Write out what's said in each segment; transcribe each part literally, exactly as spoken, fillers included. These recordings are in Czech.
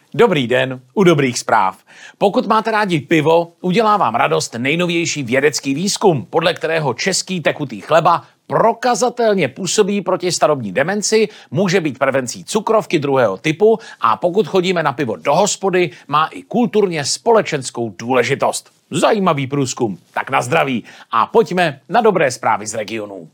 Dobrý den u dobrých zpráv. Pokud máte rádi pivo, udělá vám radost nejnovější vědecký výzkum, podle kterého český tekutý chleba prokazatelně působí proti starobní demenci, může být prevencí cukrovky druhého typu a pokud chodíme na pivo do hospody, má i kulturně společenskou důležitost. Zajímavý průzkum. Tak na zdraví a pojďme na dobré zprávy z regionů.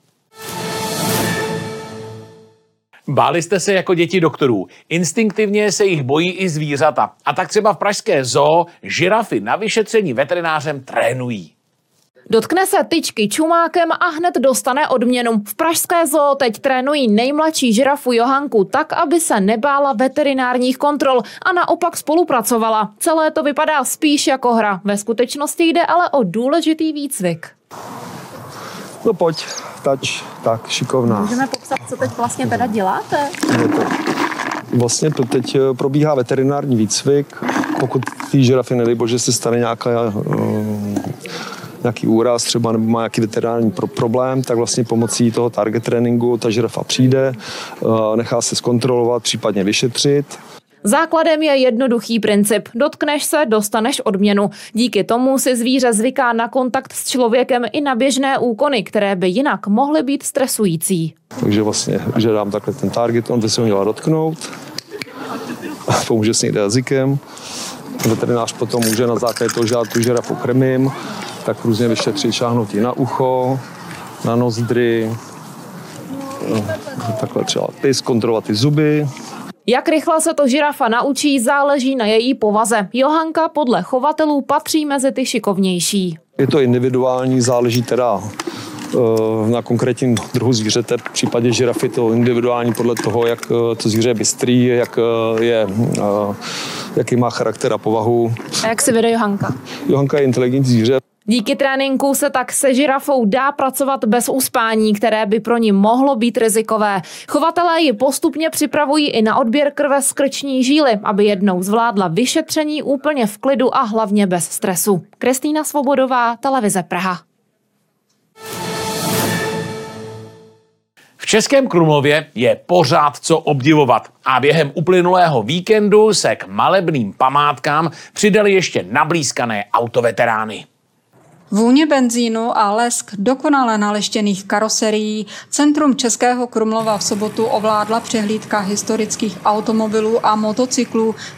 Báli jste se jako děti doktorů. Instinktivně se jich bojí i zvířata. A tak třeba v pražské zoo žirafy na vyšetření veterinářem trénují. Dotkne se tyčky čumákem a hned dostane odměnu. V pražské zoo teď trénují nejmladší žirafu Johanku tak, aby se nebála veterinárních kontrol a naopak spolupracovala. Celé to vypadá spíš jako hra. Ve skutečnosti jde ale o důležitý výcvik. No pojď, tač, tak, šikovná. Můžeme popsat, co teď vlastně teda děláte? Vlastně to teď probíhá veterinární výcvik. Pokud té žirafy, nedej bože, se stane nějaká, uh, nějaký úraz třeba nebo má nějaký veterinární pro- problém, tak vlastně pomocí toho target tréninku ta žirafa přijde, uh, nechá se zkontrolovat, případně vyšetřit. Základem je jednoduchý princip. Dotkneš se, dostaneš odměnu. Díky tomu si zvíře zvyká na kontakt s člověkem i na běžné úkony, které by jinak mohly být stresující. Takže vlastně, že dám takhle ten target, on by se ho měl dotknout, pomůže si někde jazykem. Veterinář potom může na základě toho, že já tu žirafu krmím, tak různě vyšetřit, šáhnout jí na ucho, na nozdry, takhle třeba pys, kontrolovat ty zuby. Jak rychle se to žirafa naučí, záleží na její povaze. Johanka podle chovatelů patří mezi ty šikovnější. Je to individuální, záleží teda na konkrétním druhu zvířete. V případě žirafy to individuální podle toho, jak to zvíře je bystrý, jak je, jaký má charakter a povahu. A jak se vede Johanka? Johanka je inteligentní zvíře. Díky tréninku se tak se žirafou dá pracovat bez uspání, které by pro ní mohlo být rizikové. Chovatelé ji postupně připravují i na odběr krve z krční žíly, aby jednou zvládla vyšetření úplně v klidu a hlavně bez stresu. Kristýna Svobodová, Televize Praha. V Českém Krumlově je pořád co obdivovat a během uplynulého víkendu se k malebným památkám přidali ještě nablýskané autoveterány. Vůně benzínu a lesk dokonale naleštěných karoserií centrum Českého Krumlova v sobotu ovládla přehlídka historických automobilů a motocyklů